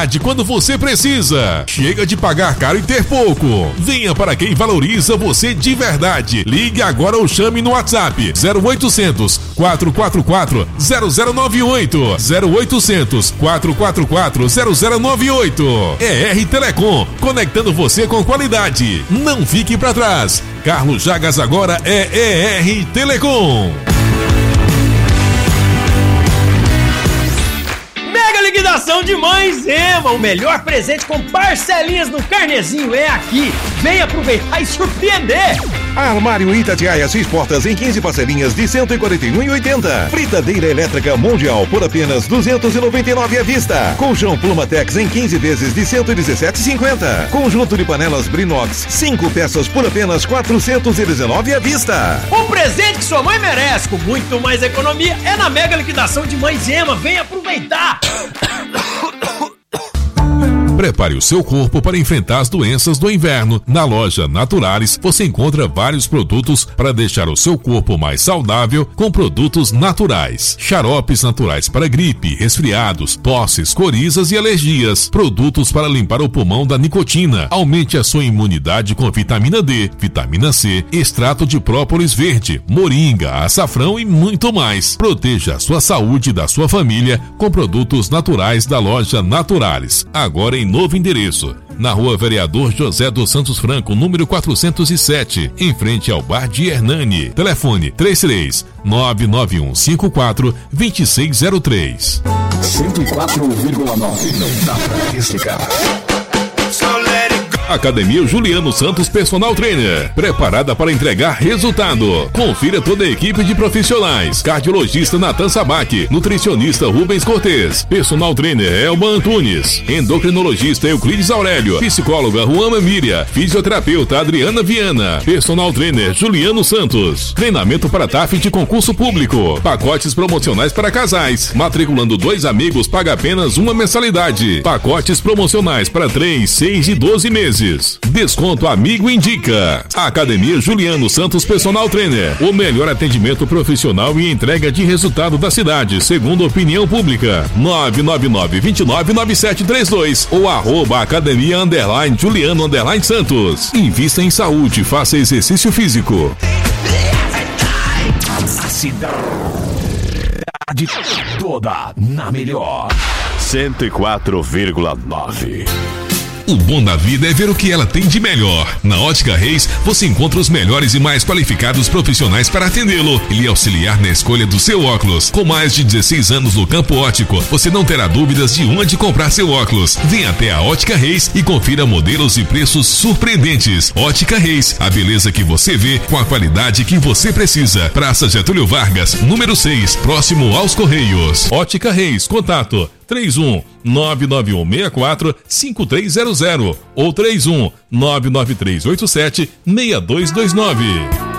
qualidade quando você precisa. Chega de pagar caro e ter pouco. Venha para quem valoriza você de verdade. Ligue agora ou chame no WhatsApp 0800 444 0098 0800 444 0098. ER Telecom, conectando você com qualidade. Não fique para trás. Carlos Chagas agora é ER Telecom. Mega liquidação de Mães Ema, o melhor presente com parcelinhas no carnezinho é aqui. Vem aproveitar e surpreender. Armário Itatiaia 6 portas em 15 parcelinhas de R$ 141,80. Fritadeira elétrica Mundial por apenas R$ 299 à vista. Colchão Plumatex em 15 vezes de R$ 117,50. Conjunto de panelas Brinox 5 peças por apenas R$ 419 à vista. O presente que sua mãe merece com muito mais economia é na mega liquidação de Mães Ema. Vem aproveitar. Prepare o seu corpo para enfrentar as doenças do inverno. Na loja Naturalis você encontra vários produtos para deixar o seu corpo mais saudável com produtos naturais. Xaropes naturais para gripe, resfriados, tosses, corizas e alergias. Produtos para limpar o pulmão da nicotina. Aumente a sua imunidade com vitamina D, vitamina C, extrato de própolis verde, moringa, açafrão e muito mais. Proteja a sua saúde e da sua família com produtos naturais da loja Naturalis. Agora em novo endereço, na Rua Vereador José dos Santos Franco, número 407, em frente ao Bar de Hernani. Telefone 33 99154 2603. 104,9 não dá pra arriscar. Academia Juliano Santos Personal Trainer, preparada para entregar resultado. Confira toda a equipe de profissionais: cardiologista Natan Sabac, nutricionista Rubens Cortez, personal trainer Elba Antunes, endocrinologista Euclides Aurélio, psicóloga Juana Miriam, fisioterapeuta Adriana Viana, personal trainer Juliano Santos. Treinamento para TAF de concurso público, pacotes promocionais para casais. Matriculando 2 amigos paga apenas uma mensalidade. Pacotes promocionais para 3, 6 e 12 meses. Desconto Amigo Indica. Academia Juliano Santos Personal Trainer, o melhor atendimento profissional e entrega de resultado da cidade, segundo opinião pública. 999-299732 ou @academia_Juliano_Santos. Invista em saúde, faça exercício físico. A cidade toda na melhor 104,9. O bom da vida é ver o que ela tem de melhor. Na Ótica Reis, você encontra os melhores e mais qualificados profissionais para atendê-lo e lhe auxiliar na escolha do seu óculos. Com mais de 16 anos no campo óptico, você não terá dúvidas de onde comprar seu óculos. Venha até a Ótica Reis e confira modelos e preços surpreendentes. Ótica Reis, a beleza que você vê com a qualidade que você precisa. Praça Getúlio Vargas, número 6, próximo aos Correios. Ótica Reis, contato 31 99164 5300 ou 31 99387 6229.